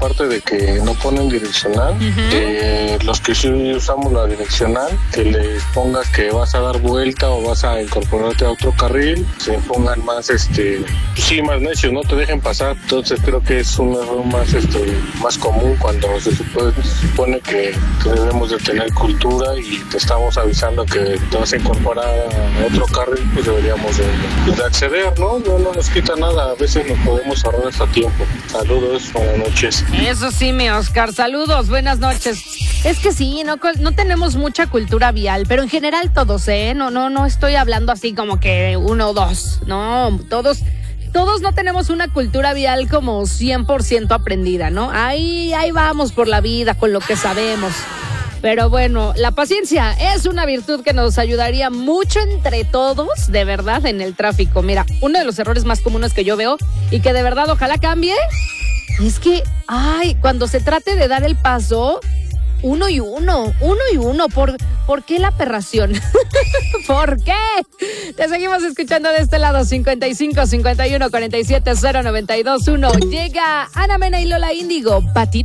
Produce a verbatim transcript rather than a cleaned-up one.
parte de que no ponen direccional, uh-huh. eh, los que sí usamos la direccional, que les pongas que vas a dar vuelta o vas a incorporarte a otro carril, se pongan más, este, sí, más necios, no te dejen pasar. Entonces creo que es un error más, este, más común cuando se supone, se supone que, que debemos de tener cultura y te estamos avisando que te vas a incorporar a otro carril, pues deberíamos de, de acceder, ¿no? No, no nos quita nada, a veces nos podemos ahorrar hasta tiempo. Saludos, buenas noches. Eso sí, mi Oscar, saludos, buenas noches. Es que sí, no, no tenemos mucha cultura vial, pero en general todos, ¿eh? No, no, no estoy hablando así como que uno o dos, no, todos... Todos no tenemos una cultura vial como cien por ciento aprendida, ¿no? Ahí, ahí vamos por la vida con lo que sabemos. Pero bueno, la paciencia es una virtud que nos ayudaría mucho entre todos, de verdad, en el tráfico. Mira, uno de los errores más comunes que yo veo y que de verdad ojalá cambie, es que, ay, cuando se trate de dar el paso, uno y uno, uno y uno, ¿por, ¿por qué la aberración? ¿Por qué? Te seguimos escuchando de este lado, cincuenta y cinco, cincuenta y uno, cuarenta y siete, cero, noventa y dos, uno. Llega Ana Mena y Lola Índigo, Patito.